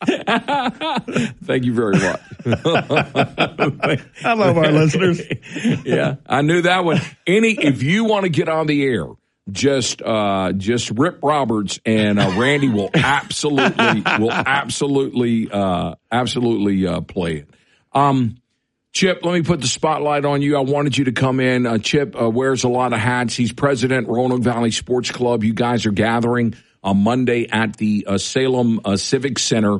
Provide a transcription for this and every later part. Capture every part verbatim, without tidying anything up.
Thank you very much. I love our listeners. Yeah, I knew that one. Any, if you want to get on the air, just uh, just Rip Roberts and uh, Randy will absolutely will absolutely uh, absolutely uh, play it. Um, Chip, let me put the spotlight on you. I wanted you to come in. Uh, Chip uh, wears a lot of hats. He's president, Roanoke Valley Sports Club. You guys are gathering on Monday at the uh, Salem uh, Civic Center.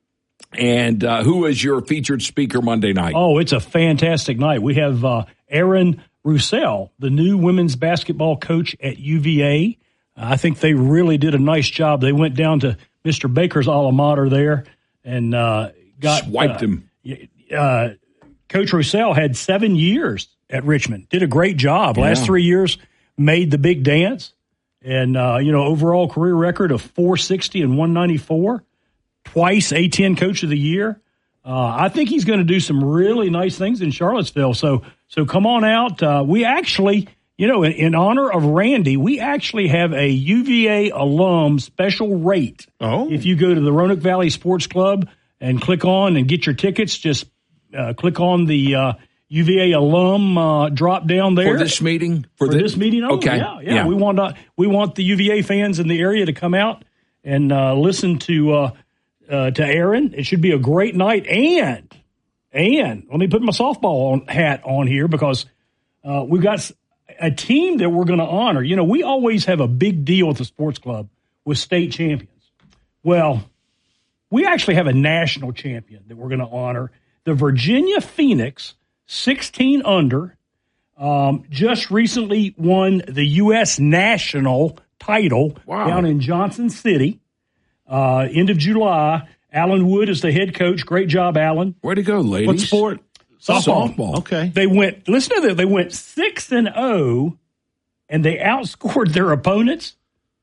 And uh, who is your featured speaker Monday night? Oh, it's a fantastic night. We have uh, Erin Roussel, the new women's basketball coach at U V A. Uh, I think they really did a nice job. They went down to Mister Baker's alma mater there and uh, got swiped uh, him. Uh, Coach Roussel had seven years at Richmond. Did a great job. Yeah. Last three years, made the big dance. And, uh, you know, overall career record of four sixty and one ninety-four. Twice A ten Coach of the Year. Uh, I think he's going to do some really nice things in Charlottesville. So, so come on out. Uh, we actually, you know, in, in honor of Randy, we actually have a U V A alum special rate. Oh. If you go to the Roanoke Valley Sports Club and click on and get your tickets, just uh, click on the uh, U V A alum uh, drop down there. For this meeting? For, For this, this meeting only. Okay. Yeah, yeah. Yeah. We want uh, we want the U V A fans in the area to come out and uh, listen to uh, uh, to Erin. It should be a great night. And and let me put my softball on, hat on here because uh, we've got a team that we're going to honor. You know, we always have a big deal at the sports club with state champions. Well, we actually have a national champion that we're going to honor. The Virginia Phoenix, sixteen under, um, just recently won the U S national title Wow. down in Johnson City, uh, end of July. Alan Wood is the head coach. Great job, Alan. Way to go, ladies. What sport? Softball. Softball. Okay. They went, listen to that, they went six and oh, and they outscored their opponents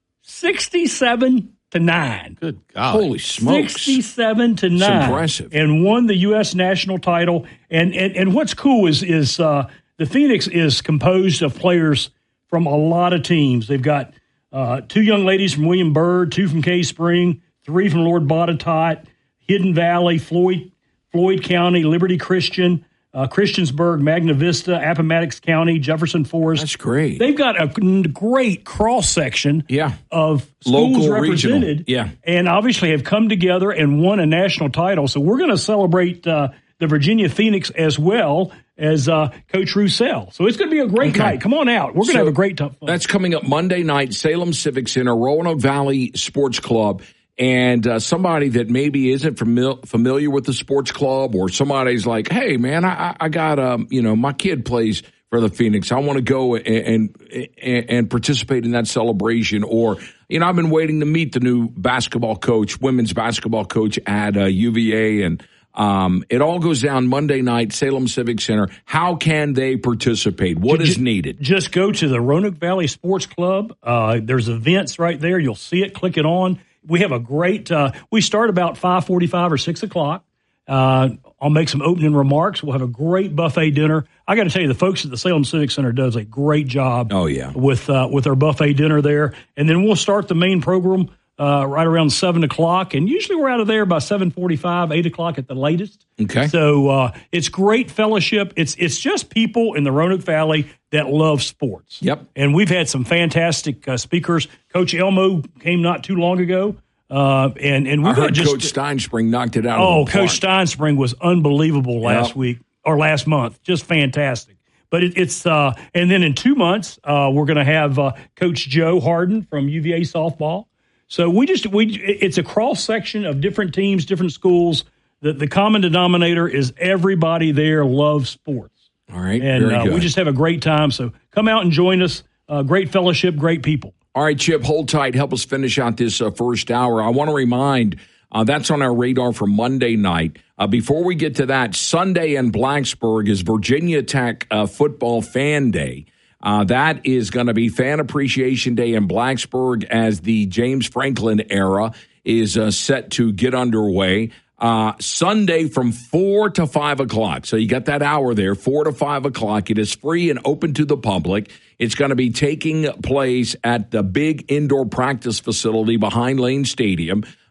sixty-seven to nine. Good God. Holy smokes. sixty-seven to nine. impressive. And won the U S national title. And and, and what's cool is is uh, the Phoenix is composed of players from a lot of teams. They've got uh, two young ladies from William Byrd, two from Cave Spring, three from Lord Botetourt, Hidden Valley, Floyd Floyd County, Liberty Christian, uh, Christiansburg, Magna Vista, Appomattox County, Jefferson Forest. That's great. They've got a great cross-section Yeah. of schools Local, represented. regional. Yeah. And obviously have come together and won a national title. So we're going to celebrate uh, the Virginia Phoenix as well as uh, Coach Roussel. So it's going to be a great Okay. night. Come on out. We're going to So have a great time. That's coming up Monday night, Salem Civic Center, Roanoke Valley Sports Club. And uh, somebody that maybe isn't famil- familiar with the sports club, or somebody's like, hey, man, I, I got, um, you know, my kid plays for the Phoenix. I want to go and, and and participate in that celebration. Or, you know, I've been waiting to meet the new basketball coach, women's basketball coach at uh, U V A. And um, it all goes down Monday night, Salem Civic Center. How can they participate? What is needed? Just go to the Roanoke Valley Sports Club. Uh, there's events right there. You'll see it. Click it on. We have a great uh, – we start about five forty-five or six o'clock. Uh, I'll make some opening remarks. We'll have a great buffet dinner. I got to tell you, the folks at the Salem Civic Center does a great job Oh, yeah. with uh, with our buffet dinner there. And then we'll start the main program uh, right around seven o'clock. And usually we're out of there by seven forty-five, eight o'clock at the latest. Okay. So uh, it's great fellowship. It's it's just people in the Roanoke Valley that love sports. Yep. And we've had some fantastic uh, speakers. Coach Elmo came not too long ago. Uh, and and I we've heard got just Coach Steinspring knocked it out oh, of the park. Coach Steinspring was unbelievable last Yep. week or last month, just fantastic. But it, it's uh, and then in two months uh, we're going to have uh, Coach Joe Harden from U V A softball. So we just we it's a cross section of different teams, different schools. The the common denominator is everybody there loves sports. All right, And very uh, good. we just have a great time. So come out and join us. Uh, great fellowship, great people. All right, Chip, hold tight. Help us finish out this uh, first hour. I want to remind uh, that's on our radar for Monday night. Uh, before we get to that, Sunday in Blacksburg is Virginia Tech uh, Football Fan Day. Uh, that is going to be Fan Appreciation Day in Blacksburg as the James Franklin era is uh, set to get underway. Uh, Sunday from four to five o'clock. So you got that hour there, four to five o'clock. It is free and open to the public. It's going to be taking place at the big indoor practice facility behind Lane Stadium.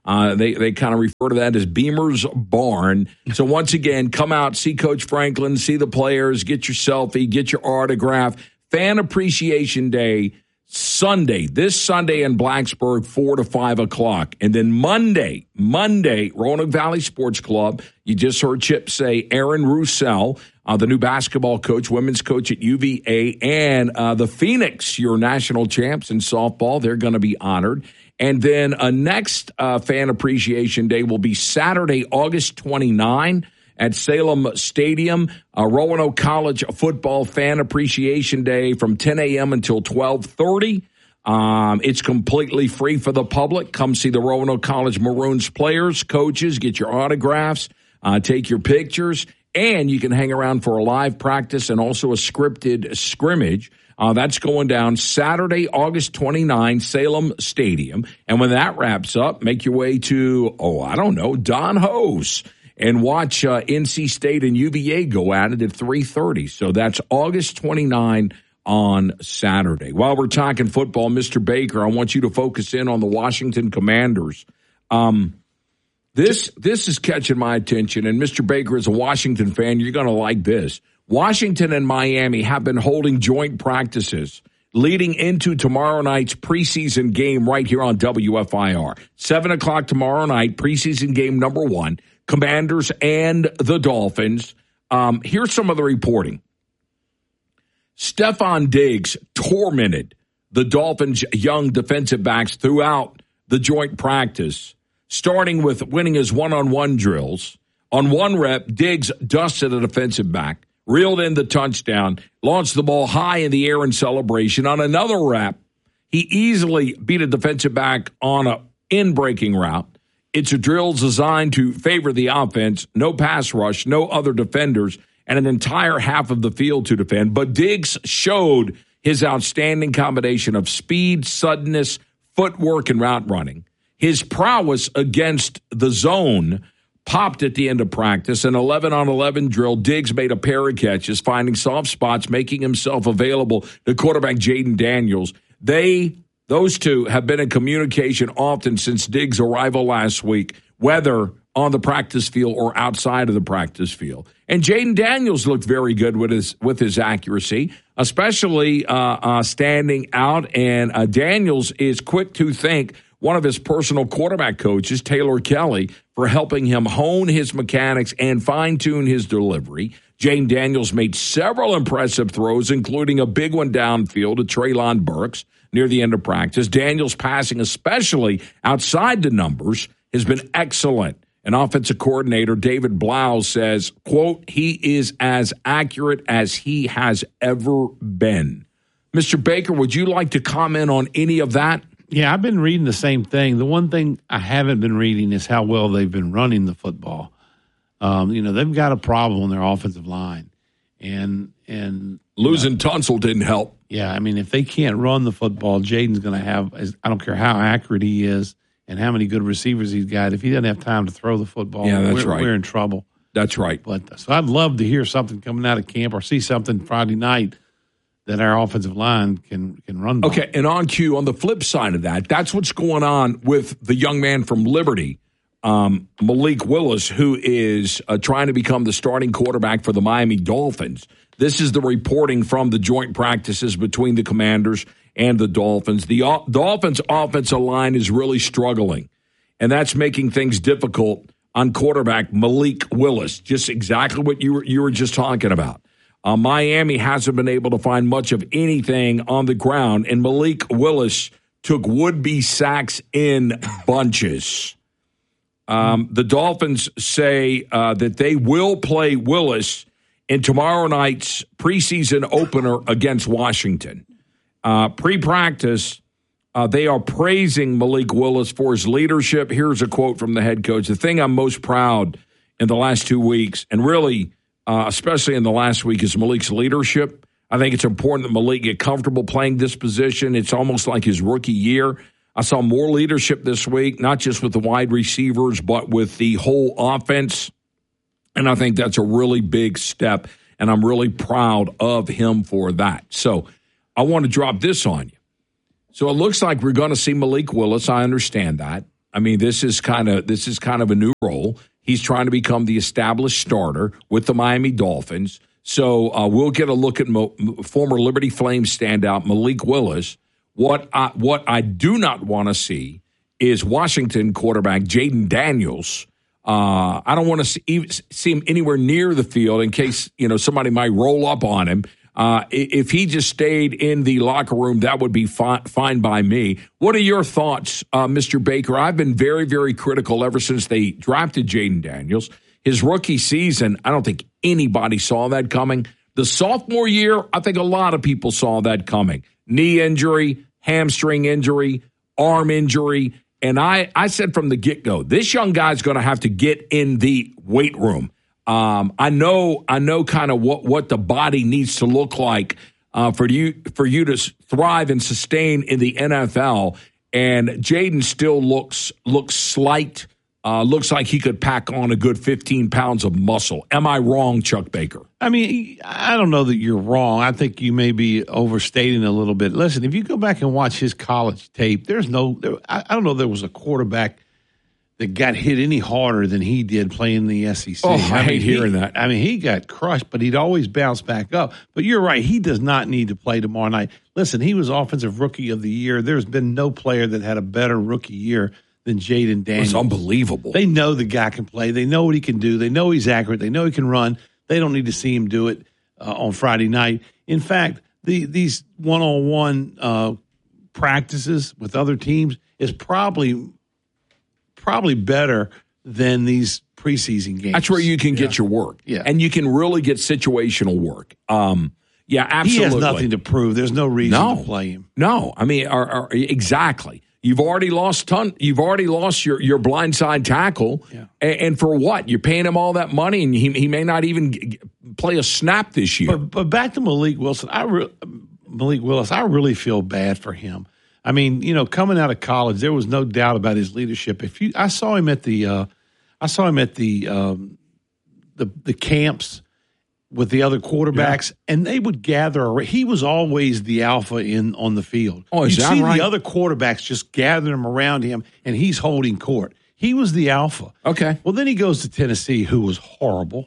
Uh, they they kind of refer to that as Beamer's Barn. So once again, come out, see Coach Franklin, see the players, get your selfie, get your autograph. Fan Appreciation Day, Sunday, this Sunday in Blacksburg, four to five o'clock. And then Monday, Monday, Roanoke Valley Sports Club. You just heard Chip say Aaron Roussel, uh, the new basketball coach, women's coach at U V A, and uh, the Phoenix, your national champs in softball. They're going to be honored. And then a next uh, Fan Appreciation Day will be Saturday, August twenty-ninth at Salem Stadium. Uh, Roanoke College Football Fan Appreciation Day from ten a.m. until twelve thirty. Um, it's completely free for the public. Come see the Roanoke College Maroons players, coaches, get your autographs, uh, take your pictures, and you can hang around for a live practice and also a scripted scrimmage. Uh, that's going down Saturday, August twenty-ninth, Salem Stadium. And when that wraps up, make your way to, oh, I don't know, Don Ho's and watch uh, N C State and U V A go at it at three thirty. So that's August twenty-ninth on Saturday. While we're talking football, Mister Baker, I want you to focus in on the Washington Commanders. Um, this, this is catching my attention, and Mister Baker is a Washington fan. You're going to like this. Washington and Miami have been holding joint practices leading into tomorrow night's preseason game right here on W F I R. seven o'clock tomorrow night, preseason game number one, Commanders and the Dolphins. Um, here's some of the reporting. Stephon Diggs tormented the Dolphins' young defensive backs throughout the joint practice, starting with winning his one-on-one drills. On one rep, Diggs dusted a defensive back, reeled in the touchdown, launched the ball high in the air in celebration. On another rep, he easily beat a defensive back on a in-breaking route. It's a drill designed to favor the offense, no pass rush, no other defenders, and an entire half of the field to defend. But Diggs showed his outstanding combination of speed, suddenness, footwork, and route running. His prowess against the zone popped at the end of practice. An eleven on eleven drill, Diggs made a pair of catches, finding soft spots, making himself available to quarterback Jaden Daniels. They, those two, have been in communication often since Diggs' arrival last week, whether on the practice field or outside of the practice field. And Jaden Daniels looked very good with his with his accuracy, especially uh, uh, standing out. And uh, Daniels is quick to thank one of his personal quarterback coaches, Taylor Kelly, for helping him hone his mechanics and fine-tune his delivery. Jaden Daniels made several impressive throws, including a big one downfield to Treylon Burks near the end of practice. Daniels' passing, especially outside the numbers, has been excellent. An offensive coordinator, David Blau, says, quote, he is as accurate as he has ever been. Mister Baker, would you like to comment on any of that? Yeah, I've been reading the same thing. The one thing I haven't been reading is how well they've been running the football. Um, you know, they've got a problem on their offensive line. And and losing uh, Tunsil didn't help. Yeah, I mean, if they can't run the football, Jaden's going to have, I don't care how accurate he is and how many good receivers he's got. If he doesn't have time to throw the football, yeah, that's we're, right. we're in trouble. That's right. But so I'd love to hear something coming out of camp or see something Friday night that our offensive line can can run by. Okay, and on cue, on the flip side of that, that's what's going on with the young man from Liberty, um, Malik Willis, who is uh, trying to become the starting quarterback for the Miami Dolphins. This is the reporting from the joint practices between the Commanders and the Dolphins. The uh, Dolphins' offensive line is really struggling, and that's making things difficult on quarterback Malik Willis, just exactly what you were, you were just talking about. Uh, Miami hasn't been able to find much of anything on the ground, and Malik Willis took would-be sacks in bunches. Um, the Dolphins say uh, that they will play Willis in tomorrow night's preseason opener against Washington. Uh, pre-practice, uh, they are praising Malik Willis for his leadership. Here's a quote from the head coach. The thing I'm most proud in the last two weeks, and really Uh, especially in the last week, is Malik's leadership. I think it's important that Malik get comfortable playing this position. It's almost like his rookie year. I saw more leadership this week, not just with the wide receivers, but with the whole offense. And I think that's a really big step, and I'm really proud of him for that. So I want to drop this on you. So it looks like we're going to see Malik Willis. I understand that. I mean, this is kind of this is kind of a new role. He's trying to become the established starter with the Miami Dolphins. So uh, we'll get a look at Mo- former Liberty Flames standout Malik Willis. What I, what I do not want to see is Washington quarterback Jaden Daniels. Uh, I don't want to see, see him anywhere near the field in case, you know, somebody might roll up on him. Uh, if he just stayed in the locker room, that would be fine, fine by me. What are your thoughts, uh, Mister Baker? I've been very, very critical ever since they drafted Jaden Daniels. His rookie season, I don't think anybody saw that coming. The sophomore year, I think a lot of people saw that coming. Knee injury, hamstring injury, arm injury. And I, I said from the get-go, this young guy's going to have to get in the weight room. Um, I know, I know, kind of what, what the body needs to look like uh, for you for you to thrive and sustain in the N F L. And Jaden still looks looks slight. Uh, looks like he could pack on a good fifteen pounds of muscle. Am I wrong, Chuck Baker? I mean, I don't know that you're wrong. I think you may be overstating a little bit. Listen, if you go back and watch his college tape, there's no, there, I, I don't know there was a quarterback that got hit any harder than he did playing in the S E C. Oh, I, I hate mean, hearing he, that. I mean, he got crushed, but he'd always bounce back up. But you're right. He does not need to play tomorrow night. Listen, he was Offensive Rookie of the Year. There's been no player that had a better rookie year than Jaden Daniels. It's unbelievable. They know the guy can play. They know what he can do. They know he's accurate. They know he can run. They don't need to see him do it uh, on Friday night. In fact, the, these one-on-one uh, practices with other teams is probably probably better than these preseason games. That's where you can get yeah. your work. Yeah. And you can really get situational work. Um, yeah, absolutely. He has nothing to prove. There's no reason no. to play him. No. I mean, or, or, exactly. You've already lost ton. You've already lost your, your blindside tackle, yeah. and, and for what? You're paying him all that money, and he he may not even g- play a snap this year. But, but back to Malik Wilson, I re- Malik Willis, I really feel bad for him. I mean, you know, coming out of college, there was no doubt about his leadership. If you, I saw him at the, uh, I saw him at the um, the the camps with the other quarterbacks, yeah. and they would gather. He was always the alpha in on the field. Oh, is You'd that see right? the other quarterbacks just gathering them around him, and he's holding court. He was the alpha. Okay. Well, then he goes to Tennessee, who was horrible,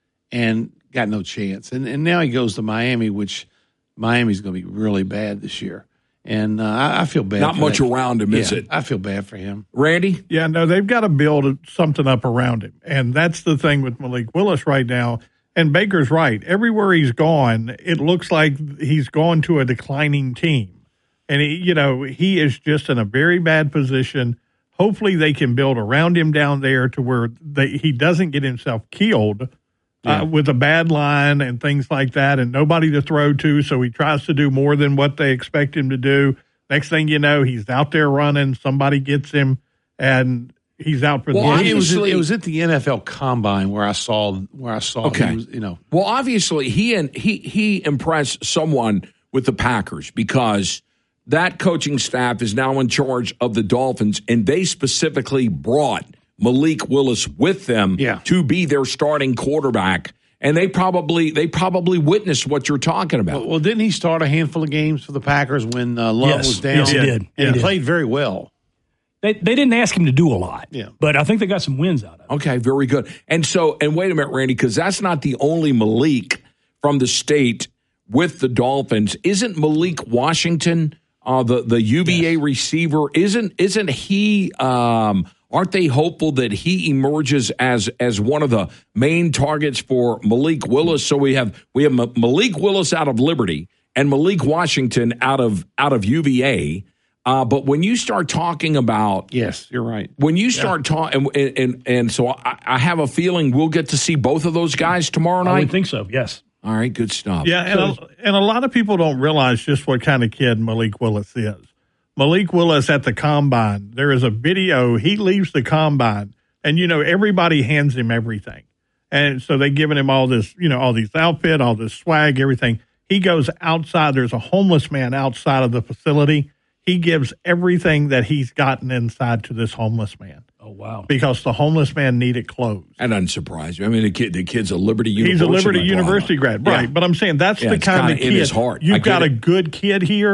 and got no chance. And and now he goes to Miami, which Miami's going to be really bad this year. And uh, I, I feel bad. Not for much that. around him, yeah, is it? I feel bad for him. Randy? Yeah, no, they've got to build something up around him. And that's the thing with Malik Willis right now. And Baker's right. Everywhere he's gone, it looks like he's gone to a declining team. And, he, you know, he is just in a very bad position. Hopefully they can build around him down there to where they, he doesn't get himself killed yeah. uh, with a bad line and things like that and nobody to throw to, so he tries to do more than what they expect him to do. Next thing you know, he's out there running, somebody gets him, and he's out for well, the game. It was, it was at the N F L Combine where I saw where I saw okay. he was, you know. Well, obviously he and he he impressed someone with the Packers because that coaching staff is now in charge of the Dolphins, and they specifically brought Malik Willis with them yeah. to be their starting quarterback. And they probably they probably witnessed what you're talking about. Well, well didn't he start a handful of games for the Packers when uh, Love yes, was down? Yes, he did. And he he did. played very well. They they didn't ask him to do a lot, yeah. but I think they got some wins out of it. Okay, very good. And so, and wait a minute, Randy, because that's not the only Malik from the state with the Dolphins. Isn't Malik Washington uh, the the U V A yes. receiver? Isn't isn't he? Um, aren't they hopeful that he emerges as as one of the main targets for Malik Willis? So we have we have Malik Willis out of Liberty and Malik Washington out of out of U V A. Uh, but when you start talking about yes, you're right. When you start yeah. talking, and, and and so I, I have a feeling we'll get to see both of those guys tomorrow night. I would think so. Yes. All right, good stuff. Yeah, and a, and a lot of people don't realize just what kind of kid Malik Willis is. Malik Willis at the Combine, there is a video. He leaves the Combine, and, you know, everybody hands him everything. And so they're giving him all this, you know, all these outfit, all this swag, everything. He goes outside. There's a homeless man outside of the facility. He gives everything that he's gotten inside to this homeless man. Oh, wow. Because the homeless man needed clothes. That doesn't surprise me. I mean, the, kid, the kid's a Liberty University He's a Liberty University grad. Right. Yeah. But I'm saying that's yeah, the kind of kid. in his heart. You've got a good kid here.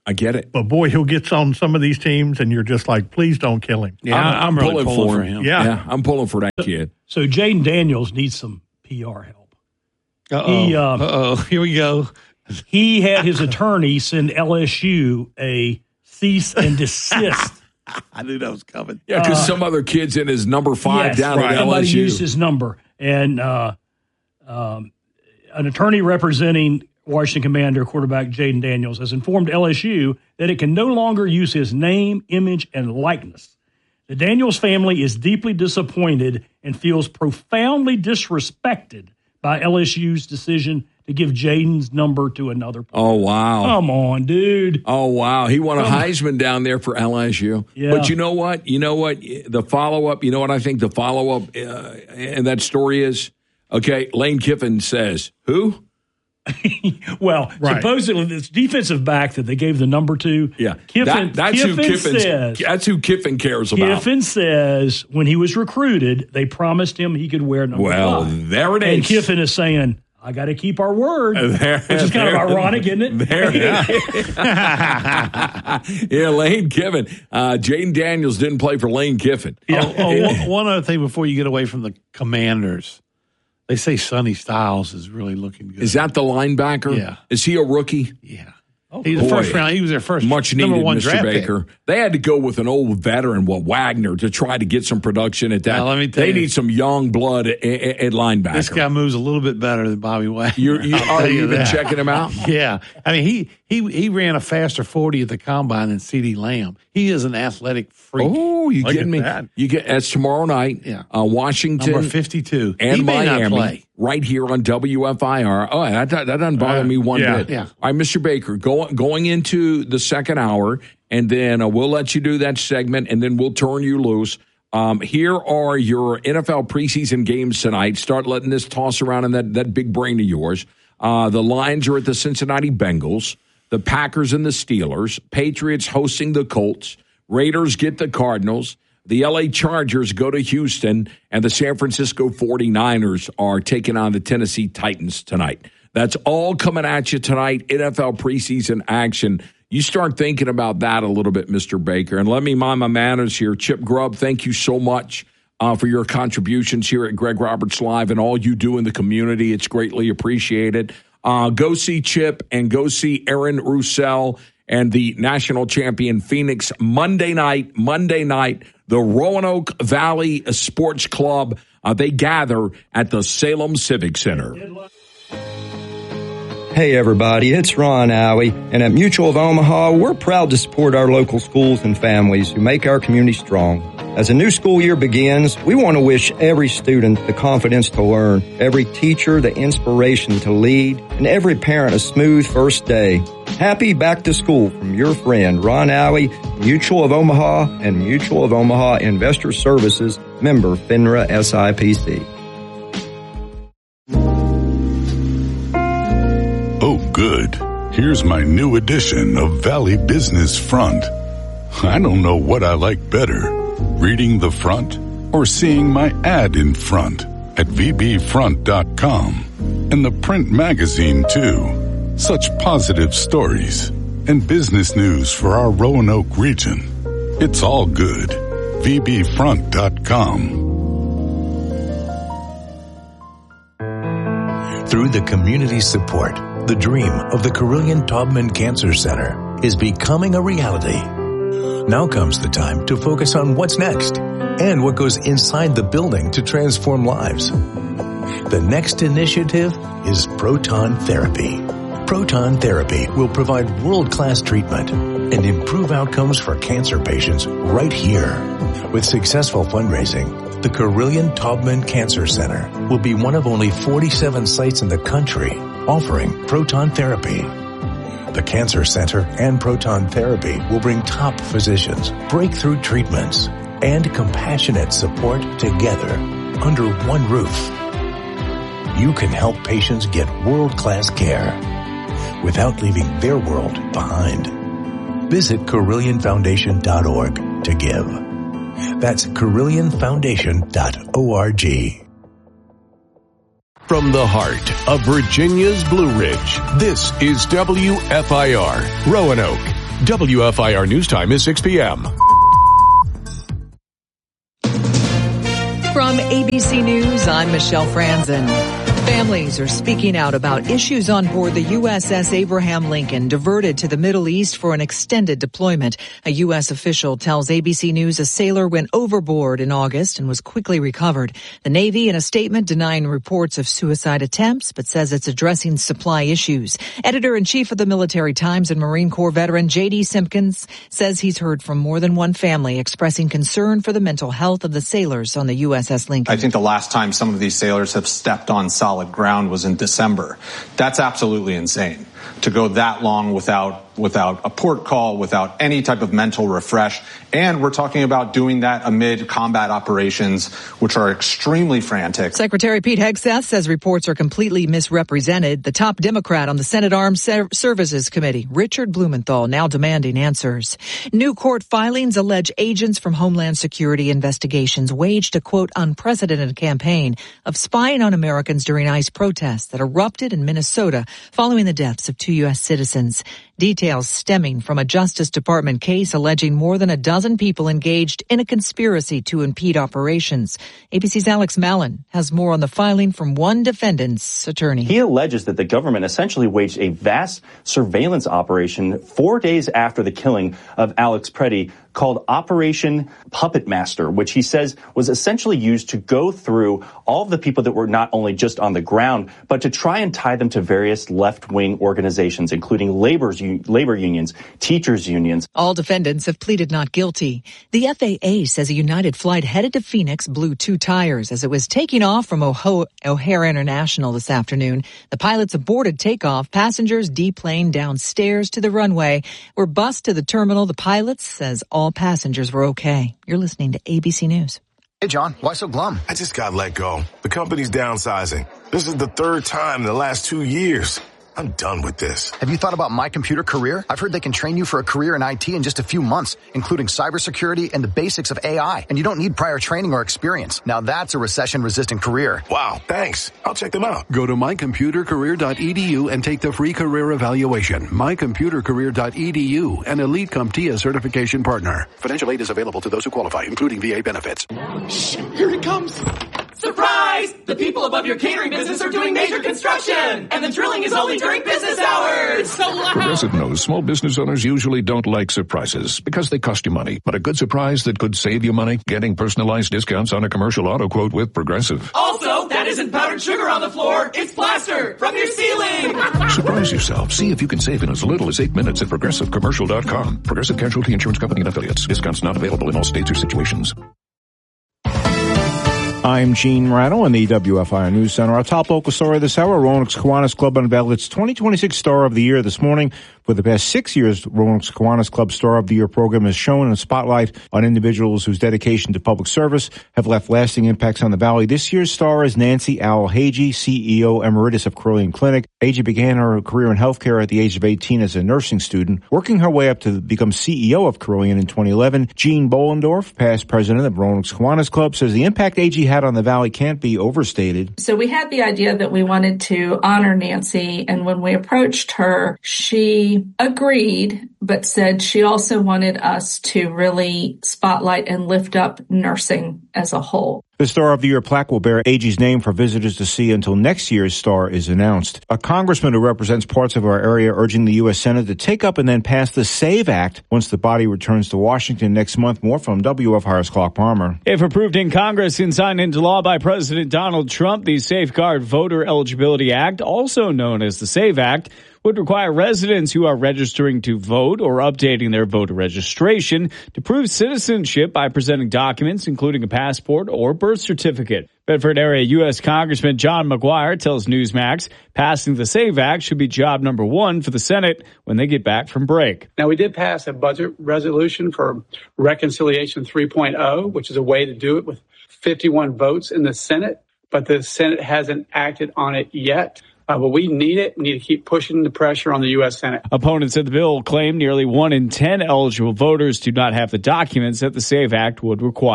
I get it. But, boy, he'll get on some of these teams, and you're just like, please don't kill him. Yeah, I'm, I'm, I'm really pulling, pulling for him. Yeah. yeah, I'm pulling for that kid. So Jaden Daniels needs some P R help. Uh-oh. He, um, Uh-oh. Here we go. He had his attorney send L S U a cease and desist. I knew that was coming. Yeah, because Uh, some other kid's in his number five yes, down right. at L S U. Somebody used his number. And uh, um, an attorney representing Washington Commander quarterback Jaden Daniels has informed L S U that it can no longer use his name, image, and likeness. The Daniels family is deeply disappointed and feels profoundly disrespected by L S U's decision to give Jaden's number to another player. Oh, wow. Come on, dude. Oh, wow. He won a Heisman down there for L S U. Yeah. But you know what? You know what? The follow-up, you know what I think the follow-up uh, in that story is? Okay, Lane Kiffin says, who? Well, Right. supposedly this defensive back that they gave the number to, Yeah. Kiffin, That- that's Kiffin who Kiffin's, says, that's who Kiffin cares about. Kiffin says when he was recruited, they promised him he could wear number Well, five. there it And is. Kiffin is saying, I got to keep our word, There- which is kind there- of ironic, isn't it? There, yeah, Lane Kiffin. Uh, Jaden Daniels didn't play for Lane Kiffin. Oh, oh, one, one other thing before you get away from the Commanders. They say Sonny Styles is really looking good. Is that the linebacker? Yeah. Is he a rookie? Yeah. Oh, He's the boy. first round. He was their first Much number needed, one Mister draft Baker. pick. They had to go with an old veteran, well, Wagner, to try to get some production at that. Now, let me tell they you. need some young blood at, at, at linebacker. This guy moves a little bit better than Bobby Wagner. You're, you, I'll are tell you you been that. checking him out? Yeah. I mean, he he he ran a faster forty at the combine than CeeDee Lamb. He is an athletic freak. Oh, you Look kidding at me? that. You get that's tomorrow night. Yeah. Uh, Washington Number fifty-two. and he may not Miami play. right here on W F I R. Oh, that, that doesn't bother Uh, me one yeah. bit. Yeah. All right, Mister Baker, go, going into the second hour, and then uh, we'll let you do that segment, and then we'll turn you loose. Um, here are your N F L preseason games tonight. Start letting this toss around in that, that big brain of yours. Uh, the Lions are at the Cincinnati Bengals. The Packers and the Steelers. Patriots hosting the Colts. Raiders get the Cardinals. The L A Chargers go to Houston, and the San Francisco forty-niners are taking on the Tennessee Titans tonight. That's all coming at you tonight, N F L preseason action. You start thinking about that a little bit, Mister Baker. And let me mind my manners here. Chip Grubb, thank you so much uh, for your contributions here at Greg Roberts Live and all you do in the community. It's greatly appreciated. Uh, go see Chip and go see Aaron Roussel and the national champion Phoenix Monday night. Monday night, the Roanoke Valley Sports Club. Uh, they gather at the Salem Civic Center. Hey everybody, it's Ron Alley, and at Mutual of Omaha, we're proud to support our local schools and families who make our community strong. As a new school year begins, we want to wish every student the confidence to learn, every teacher the inspiration to lead, and every parent a smooth first day. Happy back to school from your friend Ron Alley, Mutual of Omaha, and Mutual of Omaha Investor Services, member FINRA S I P C. Oh, good. Here's my new edition of Valley Business Front. I don't know what I like better, reading the front or seeing my ad in front at v b front dot com. And the print magazine, too. Such positive stories and business news for our Roanoke region. It's all good. v b front dot com. Through the community support, the dream of the Carilion Taubman Cancer Center is becoming a reality. Now comes the time to focus on what's next and what goes inside the building to transform lives. The next initiative is proton therapy. Proton therapy will provide world-class treatment and improve outcomes for cancer patients right here. With successful fundraising, the Carilion Taubman Cancer Center will be one of only forty-seven sites in the country offering proton therapy. The Cancer Center and proton therapy will bring top physicians, breakthrough treatments, and compassionate support together under one roof. You can help patients get world-class care without leaving their world behind. Visit Carilion Foundation dot org to give. That's Carilion Foundation dot org. From the heart of Virginia's Blue Ridge, this is W F I R, Roanoke, W F I R News Time is six p.m. From A B C News, I'm Michelle Franzen. Families are speaking out about issues on board the U S S Abraham Lincoln, diverted to the Middle East for an extended deployment. A U S official tells A B C News a sailor went overboard in August and was quickly recovered. The Navy, in a statement, denying reports of suicide attempts, but says it's addressing supply issues. Editor-in-chief of the Military Times and Marine Corps veteran J D Simpkins says he's heard from more than one family expressing concern for the mental health of the sailors on the U S S Lincoln. I think the last time some of these sailors have stepped on solid ground was in December. That's absolutely insane to go that long without without a port call, without any type of mental refresh. And we're talking about doing that amid combat operations, which are extremely frantic. Secretary Pete Hegseth says reports are completely misrepresented. The top Democrat on the Senate Armed Services Committee, Richard Blumenthal, now demanding answers. New court filings allege agents from Homeland Security investigations waged a, quote, unprecedented campaign of spying on Americans during ICE protests that erupted in Minnesota following the deaths of two U S citizens. Details stemming from a Justice Department case alleging more than a dozen people engaged in a conspiracy to impede operations. A B C's Alex Mallon has more on the filing from one defendant's attorney. He alleges that the government essentially waged a vast surveillance operation four days after the killing of Alex Preddy, called Operation Puppet Master, which he says was essentially used to go through all of the people that were not only just on the ground, but to try and tie them to various left-wing organizations, including labor's, labor unions, teachers unions. All defendants have pleaded not guilty. The F A A says a United flight headed to Phoenix blew two tires as it was taking off from O'Hare International this afternoon. The pilots aborted takeoff. Passengers deplaned downstairs to the runway, were bused to the terminal. The pilots says all All passengers were okay. You're listening to A B C News. Hey, John, why so glum? I just got let go. The company's downsizing. This is the third time in the last two years. I'm done with this. Have you thought about My Computer Career? I've heard they can train you for a career in I T in just a few months, including cybersecurity and the basics of A I. And you don't need prior training or experience. Now that's a recession-resistant career. Wow, thanks. I'll check them out. Go to my computer career dot e d u and take the free career evaluation. my computer career dot e d u, an Elite CompTIA certification partner. Financial aid is available to those who qualify, including V A benefits. Shh, here it comes. Surprise! The people above your catering business are doing major construction, and the drilling is only during business hours. So loud. Progressive knows small business owners usually don't like surprises because they cost you money. But a good surprise that could save you money? Getting personalized discounts on a commercial auto quote with Progressive. Also, that isn't powdered sugar on the floor. It's plaster from your ceiling. Surprise yourself. See if you can save in as little as eight minutes at progressive commercial dot com. Progressive Casualty Insurance Company and Affiliates. Discounts not available in all states or situations. I'm Gene Rattle in the W F I R News Center. Our top local story this hour, Roanoke's Kiwanis Club unveiled its twenty twenty-six Star of the Year this morning. For the past six years, Roanoke's Kiwanis Club Star of the Year program has shown a spotlight on individuals whose dedication to public service have left lasting impacts on the Valley. This year's star is Nancy Owl Hagee, C E O Emeritus of Carilion Clinic. Hagee began her career in healthcare at the age of eighteen as a nursing student, working her way up to become C E O of Carilion in twenty eleven. Gene Bollendorf, past president of Roanoke's Kiwanis Club, says the impact Hagee had on the Valley can't be overstated. So we had the idea that we wanted to honor Nancy, and when we approached her, she agreed, but said she also wanted us to really spotlight and lift up nursing as a whole. The Star of the Year plaque will bear Hagee's name for visitors to see until next year's star is announced. A congressman who represents parts of our area urging the U S Senate to take up and then pass the SAVE Act once the body returns to Washington next month. More from W F I R's Clark Palmer. If approved in Congress and signed into law by President Donald Trump, the Safeguard Voter Eligibility Act, also known as the SAVE Act, would require residents who are registering to vote or updating their voter registration to prove citizenship by presenting documents, including a passport or birth certificate. Bedford area U S Congressman John McGuire tells Newsmax passing the SAVE Act should be job number one for the Senate when they get back from break. Now, we did pass a budget resolution for Reconciliation three point oh, which is a way to do it with fifty-one votes in the Senate, but the Senate hasn't acted on it yet. Uh, but we need it. We need to keep pushing the pressure on the U S Senate. Opponents of the bill claim nearly one in ten eligible voters do not have the documents that the SAVE Act would require.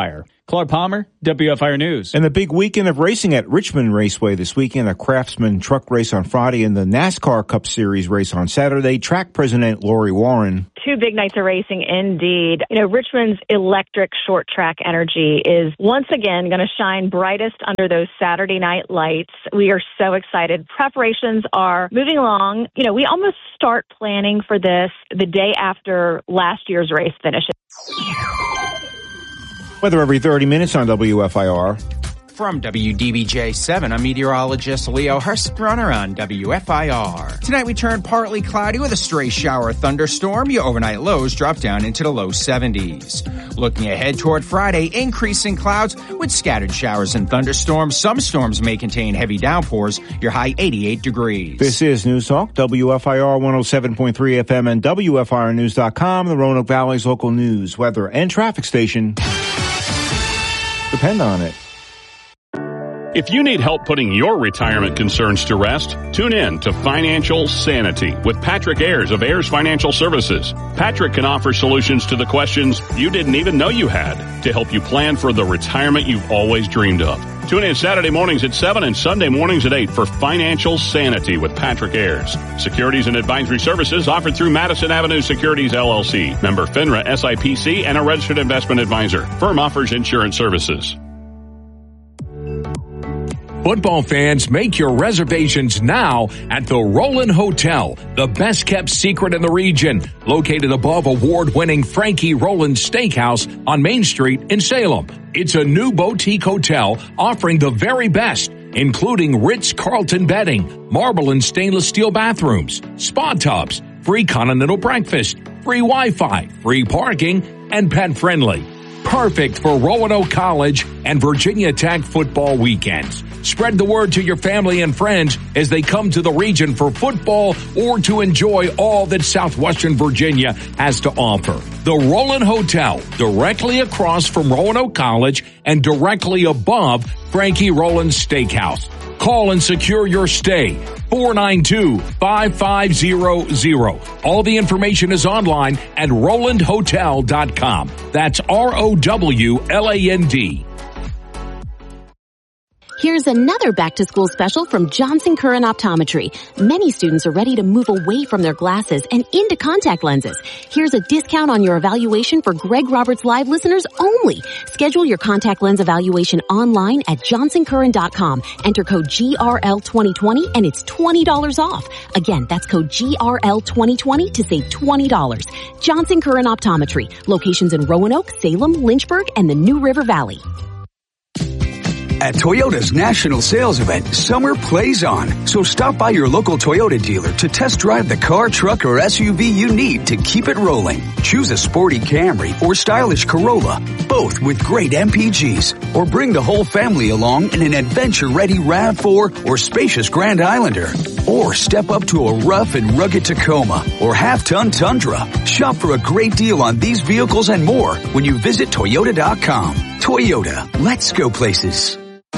Clark Palmer, W F I R News. And the big weekend of racing at Richmond Raceway this weekend, a Craftsman truck race on Friday and the NASCAR Cup Series race on Saturday. Track President Lori Warren. Two big nights of racing indeed. You know, Richmond's electric short track energy is once again going to shine brightest under those Saturday night lights. We are so excited. Preparations are moving along. You know, we almost start planning for this the day after last year's race finishes. Weather every thirty minutes on W F I R. From W D B J seven, I'm meteorologist Leo Hurst-Brunner on W F I R. Tonight we turn partly cloudy with a stray shower or thunderstorm. Your overnight lows drop down into the low seventies. Looking ahead toward Friday, increasing clouds with scattered showers and thunderstorms. Some storms may contain heavy downpours. Your high eighty-eight degrees. This is News Talk, W F I R one oh seven point three F M and W F I R news dot com, the Roanoke Valley's local news, weather, and traffic station. Depend on it. If you need help putting your retirement concerns to rest, tune in to Financial Sanity with Patrick Ayers of Ayers Financial Services. Patrick can offer solutions to the questions you didn't even know you had to help you plan for the retirement you've always dreamed of. Tune in Saturday mornings at seven and Sunday mornings at eight for Financial Sanity with Patrick Ayers. Securities and advisory services offered through Madison Avenue Securities, L L C. Member FINRA S I P C and a registered investment advisor. Firm offers insurance services. Football fans, make your reservations now at the Roland Hotel, the best kept secret in the region, located above award-winning Frankie Roland Steakhouse on Main Street in Salem. It's a new boutique hotel offering the very best, including Ritz-Carlton bedding, marble and stainless steel bathrooms, spa tubs, free continental breakfast, free Wi-Fi, free parking, and pet-friendly. Perfect for Roanoke College and Virginia Tech football weekends. Spread the word to your family and friends as they come to the region for football or to enjoy all that Southwestern Virginia has to offer. The Roland Hotel, directly across from Roanoke College and directly above Frankie Roland Steakhouse. Call and secure your stay. four nine two, five five zero zero. All the information is online at roland hotel dot com. That's R O W L A N D. Here's another back-to-school special from Johnson Curran Optometry. Many students are ready to move away from their glasses and into contact lenses. Here's a discount on your evaluation for Greg Roberts Live listeners only. Schedule your contact lens evaluation online at johnson curran dot com. Enter code G R L twenty twenty and it's twenty dollars off. Again, that's code G R L twenty twenty to save twenty dollars. Johnson Curran Optometry. Locations in Roanoke, Salem, Lynchburg, and the New River Valley. At Toyota's national sales event, summer plays on. So stop by your local Toyota dealer to test drive the car, truck, or S U V you need to keep it rolling. Choose a sporty Camry or stylish Corolla, both with great M P Gs. Or bring the whole family along in an adventure-ready RAV four or spacious Grand Islander. Or step up to a rough and rugged Tacoma or half-ton Tundra. Shop for a great deal on these vehicles and more when you visit Toyota dot com. Toyota, let's go places.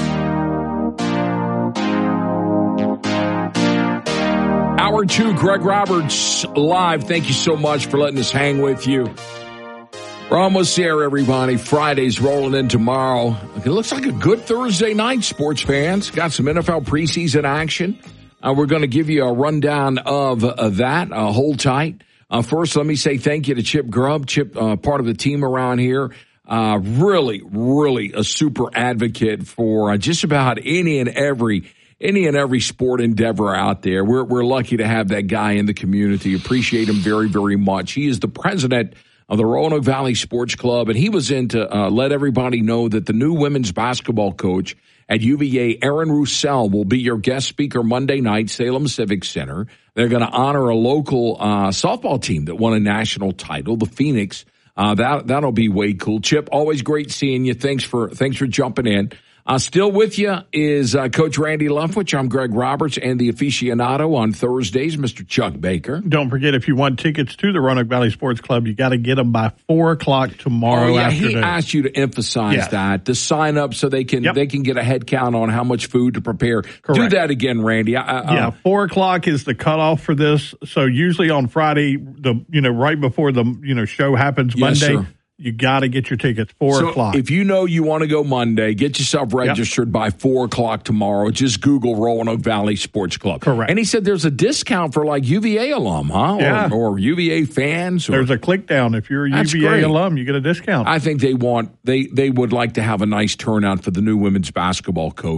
Hour two, Greg Roberts live. Thank you so much for letting us hang with you. We're almost there, everybody. Friday's rolling in tomorrow. It looks like a good Thursday night, sports fans. Got some N F L preseason action. Uh, we're going to give you a rundown of uh, that. Uh, hold tight. Uh, first, let me say thank you to Chip Grubb. Chip, uh, part of the team around here. Uh, really, really a super advocate for uh, just about any and every Any and every sport endeavor out there. We're we're lucky to have that guy in the community. Appreciate him very, very much. He is the president of the Roanoke Valley Sports Club, and he was in to uh, let everybody know that the new women's basketball coach at U V A, Erin Roussel, will be your guest speaker Monday night, Salem Civic Center. They're going to honor a local uh, softball team that won a national title, the Phoenix. Uh, that that'll be way cool. Chip, always great seeing you. Thanks for thanks for jumping in. Uh, still with you is uh, Coach Randy Leftwich. I'm Greg Roberts, and the aficionado on Thursdays, Mister Chuck Baker. Don't forget, if you want tickets to the Roanoke Valley Sports Club, you got to get them by four o'clock tomorrow oh, yeah, afternoon. He asked you to emphasize yes. that, to sign up so they can yep. they can get a head count on how much food to prepare. Correct. Do that again, Randy. I, I, yeah, uh, four o'clock is the cutoff for this. So usually on Friday, the you know right before the you know show happens yes, Monday. Sir. You got to get your tickets, four so o'clock. If you know you want to go Monday, get yourself registered yep. by four o'clock tomorrow. Just Google Roanoke Valley Sports Club. Correct. And he said there's a discount for like U V A alum, huh? Yeah. Or, or U V A fans. Or, there's a click down. If you're a U V A great. alum, you get a discount. I think they want they they would like to have a nice turnout for the new women's basketball coach.